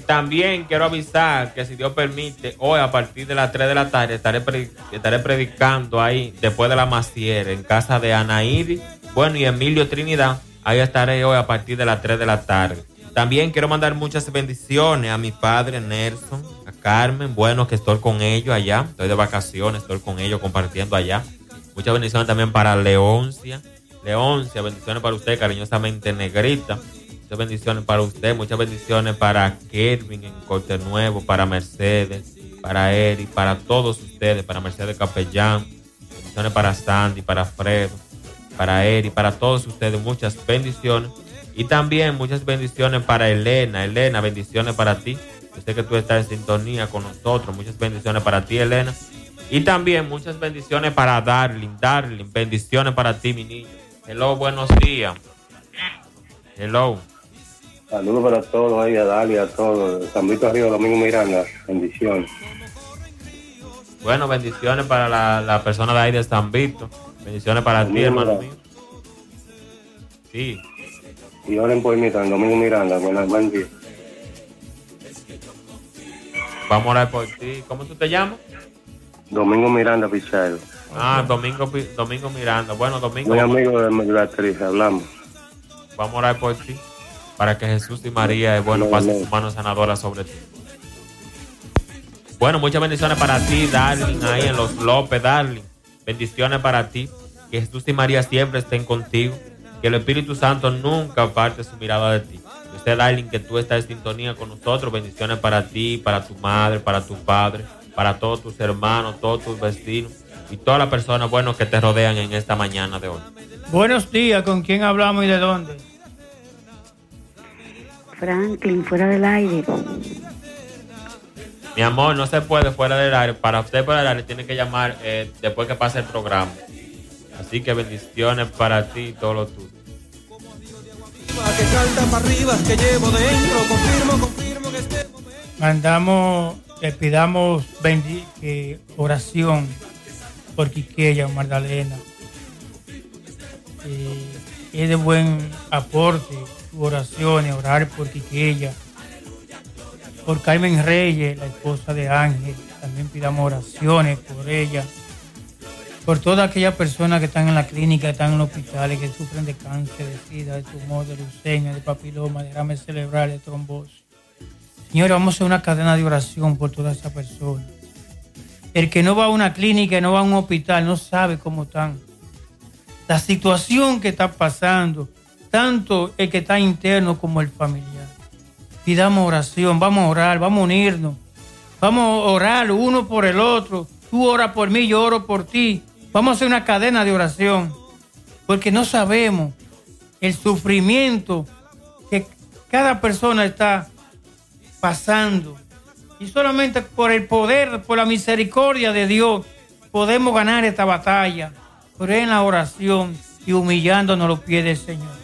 También quiero avisar que si Dios permite, hoy a partir de las 3 de la tarde estaré predicando ahí, después de la Macier, en casa de Anaídi, bueno, y Emilio Trinidad. Ahí estaré hoy a partir de las 3 de la tarde. También quiero mandar muchas bendiciones a mi padre Nelson, a Carmen, bueno, que estoy con ellos allá, estoy de vacaciones, estoy con ellos compartiendo allá. Muchas bendiciones también para Leoncia, bendiciones para usted, cariñosamente Negrita. Muchas bendiciones para usted, muchas bendiciones para Kelvin en Corte Nuevo, para Mercedes, para Eric, para todos ustedes, para Mercedes Capellán, bendiciones para Sandy, para Fredo, para Eric, para todos ustedes, muchas bendiciones. Y también muchas bendiciones para Elena, bendiciones para ti. Yo sé que tú estás en sintonía con nosotros, muchas bendiciones para ti, Elena. Y también muchas bendiciones para Darling, bendiciones para ti, mi niño. Hello, buenos días. Hello. Saludos para todos ahí, a Dali, a todos. San Vito Arriba, Domingo Miranda, bendiciones. Bueno, bendiciones para la persona de ahí de San Vito. Bendiciones para ti, hermano mío. Sí. Y oren por mí, Domingo Miranda, buen día. Vamos a orar por ti. ¿Cómo tú te llamas? Domingo Miranda Pizarro. Domingo Miranda. Bueno, Domingo. Muy amigo de la actriz, hablamos. Vamos a orar por ti, para que Jesús y María, pasen su mano sanadora sobre ti. Bueno, muchas bendiciones para ti, Darling, ahí en Los López, Darling. Bendiciones para ti. Que Jesús y María siempre estén contigo. Que el Espíritu Santo nunca aparte su mirada de ti. Yo sé, Darling, que tú estás en sintonía con nosotros. Bendiciones para ti, para tu madre, para tu padre, para todos tus hermanos, todos tus vecinos y todas las personas buenas que te rodean en esta mañana de hoy. Buenos días, ¿con quién hablamos y de dónde? Franklin, fuera del aire. Mi amor, no se puede fuera del aire. Para usted fuera del aire tiene que llamar después que pase el programa. Así que bendiciones para ti y todo lo tuyo. Que salta para arriba, que llevo dentro, confirmo que este momento. Mandamos, le pidamos oración por Quiqueya, Magdalena. Es de buen aporte su oración, orar por Quiqueya. Por Carmen Reyes, la esposa de Ángel, también pidamos oraciones por ella. Por todas aquellas personas que están en la clínica, que están en los hospitales, que sufren de cáncer, de sida, de tumor, de leucemia, de papiloma, de derrame cerebral, de trombosis. Señores, vamos a hacer una cadena de oración por todas esas personas. El que no va a una clínica, no va a un hospital, no sabe cómo están. La situación que está pasando, tanto el que está interno como el familiar. Pidamos oración, vamos a orar, vamos a unirnos. Vamos a orar uno por el otro. Tú oras por mí, yo oro por ti. Vamos a hacer una cadena de oración. Porque no sabemos el sufrimiento que cada persona está pasando. Y solamente por el poder, por la misericordia de Dios, podemos ganar esta batalla. Pero en la oración y humillándonos a los pies del Señor.